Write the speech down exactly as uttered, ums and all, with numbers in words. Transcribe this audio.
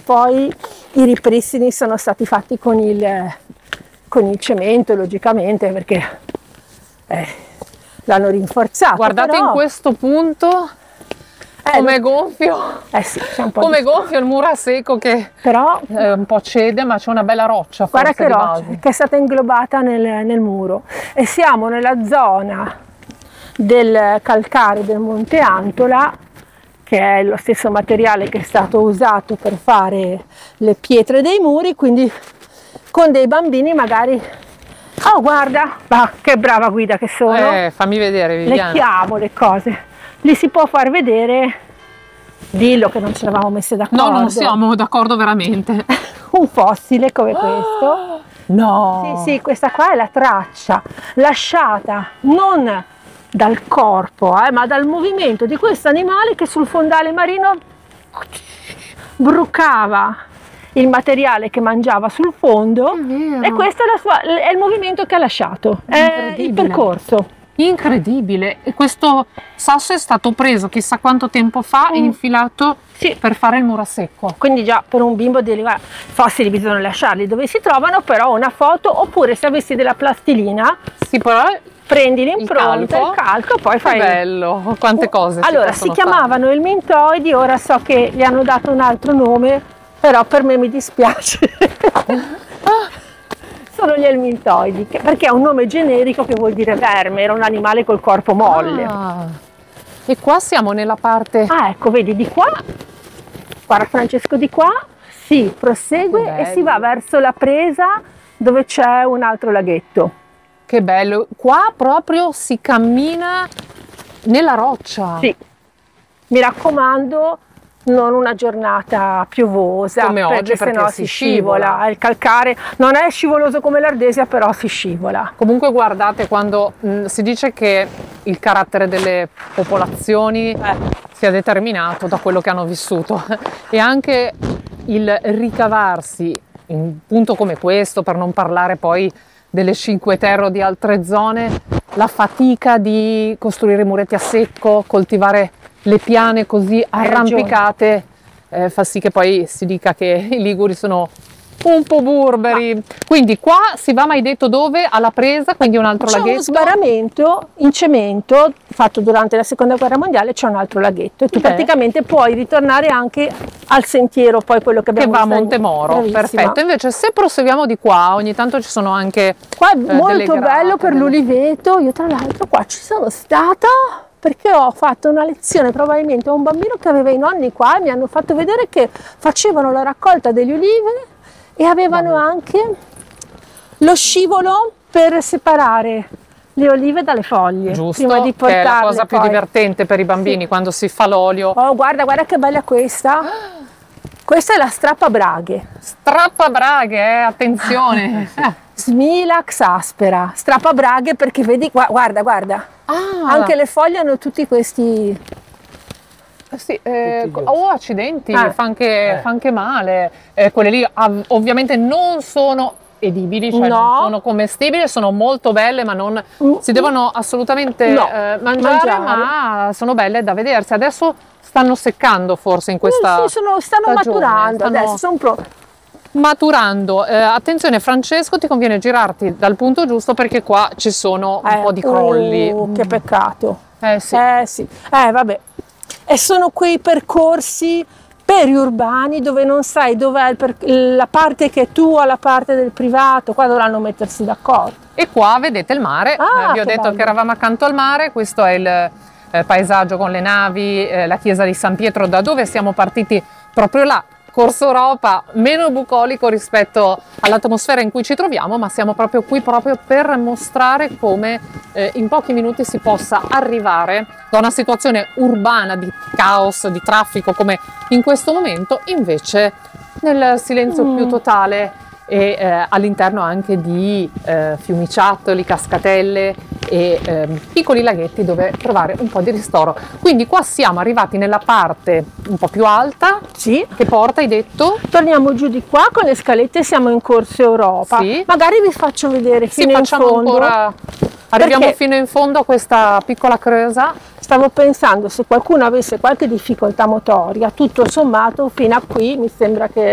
poi i ripristini sono stati fatti con il, con il cemento, logicamente, perché eh, l'hanno rinforzato. Guardate però, in questo punto eh, come lo, gonfio, eh sì, c'è un po' come di, gonfio il muro a secco che però eh, un po' cede, ma c'è una bella roccia. guarda forse che di roccia base. che è stata inglobata nel, nel muro, e siamo nella zona del calcare del Monte Antola, che è lo stesso materiale che è stato usato per fare le pietre dei muri, quindi con dei bambini magari, oh guarda, ah, che brava guida che sono, Eh, fammi vedere, Viviana. le chiamo le cose, li si può far vedere, dillo che non ci eravamo messe d'accordo. No, non siamo d'accordo veramente. Un fossile come questo. No! Sì, sì, questa qua è la traccia lasciata non dal corpo, eh, ma dal movimento di questo animale che sul fondale marino brucava il materiale che mangiava sul fondo, e questo è, la sua, è il movimento che ha lasciato, è il percorso. Incredibile! E questo sasso è stato preso chissà quanto tempo fa e Mm. infilato Sì. per fare il muro a secco. Quindi già per un bimbo di guarda, fossili bisogna lasciarli dove si trovano, però una foto, oppure se avessi della plastilina, Sì, però prendi l'impronta, calco. il calco, e poi che fai... bello! Quante cose Allora, si si possono chiamavano elmintoidi, ora so che gli hanno dato un altro nome, però per me mi dispiace. Sono gli elmintoidi, che- perché è un nome generico che vuol dire verme, era un animale col corpo molle. Ah. E qua siamo nella parte... Ah, ecco, vedi di qua, guarda Francesco, di qua si prosegue Che e si va bello. verso la presa dove c'è un altro laghetto. Che bello! Qua proprio si cammina nella roccia. Sì, mi raccomando, non una giornata piovosa, Come oggi, perché perché sennò si si scivola. scivola. Il calcare non è scivoloso come l'Ardesia, però si scivola. Comunque guardate, quando mh, si dice che il carattere delle popolazioni Eh. sia determinato da quello che hanno vissuto e anche il ricavarsi in un punto come questo, per non parlare poi delle Cinque Terre o di altre zone, la fatica di costruire muretti a secco, coltivare le piane così arrampicate, eh, fa sì che poi si dica che i liguri sono un po' burberi. Quindi qua si va, mai detto dove? Alla presa, quindi un altro C'è uno laghetto. sbarramento in cemento fatto durante la seconda guerra mondiale, c'è un altro laghetto e tu Beh. praticamente puoi ritornare anche al sentiero, poi quello che Che abbiamo va a visto. Montemoro, Bravissima. perfetto. Invece se proseguiamo di qua, ogni tanto ci sono anche Qua è eh, delle molto grate, bello per delle- l'uliveto. Io tra l'altro qua ci sono stata perché ho fatto una lezione probabilmente a un bambino che aveva i nonni qua e mi hanno fatto vedere che facevano la raccolta degli ulive e avevano anche lo scivolo per separare le olive dalle foglie, Giusto, prima di che è la portarle cosa più poi. divertente per i bambini quando si fa l'olio. Oh, guarda, guarda che bella questa. Questa è la strappabraghe. Strappabraghe, eh, attenzione. Smilax aspera. Strappabraghe perché vedi qua, guarda, guarda. Ah, Anche le foglie hanno tutti questi... sì, eh, Tutti gli oh, accidenti, Ah. fa, anche, Eh. fa anche male. Eh, quelle lì av- ovviamente non sono edibili, cioè No. non sono commestibili, sono molto belle, ma non Mm. si devono assolutamente No, eh, mangiare, mangiare. ma sono belle da vedersi. Adesso stanno seccando forse in questa Sì, sono- stanno stagione, maturando stanno adesso, sono pronti. maturando. Eh, attenzione Francesco, ti conviene girarti dal punto giusto perché qua ci sono un Eh, po' di crolli. oh, che peccato. Eh sì. Eh sì, eh vabbè. E sono quei percorsi periurbani dove non sai dov'è il per- la parte che è tua, la parte del privato, qua dovranno mettersi d'accordo. E qua vedete il mare. Ah, Eh, vi ho che detto bello. che eravamo accanto al mare, questo è il eh, paesaggio con le navi, eh, la chiesa di San Pietro, da dove siamo partiti proprio là. Corso Europa meno bucolico rispetto all'atmosfera in cui ci troviamo, ma siamo proprio qui proprio per mostrare come eh, in pochi minuti si possa arrivare da una situazione urbana di caos, di traffico come in questo momento, invece nel silenzio Mm. più totale e eh, all'interno anche di eh, fiumiciattoli, cascatelle e ehm, piccoli laghetti dove trovare un po' di ristoro. Quindi qua siamo arrivati nella parte un po' più alta Sì. che porta, hai detto? Torniamo giù di qua con le scalette, siamo in Corso Europa. Sì. Magari vi faccio vedere Sì, fino in facciamo fondo. ancora, arriviamo Perché- fino in fondo a questa piccola creusa. Stavo pensando se qualcuno avesse qualche difficoltà motoria, tutto sommato fino a qui mi sembra che